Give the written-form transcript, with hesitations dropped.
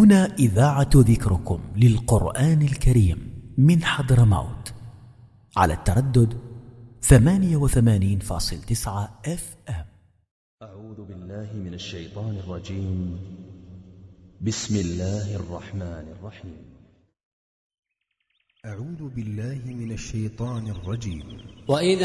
هنا إذاعة ذكركم للقرآن الكريم من حضرموت على التردد 88.9 FM. أعوذ بالله من الشيطان الرجيم. بسم الله الرحمن الرحيم. أعوذ بالله من الشيطان الرجيم. وإذا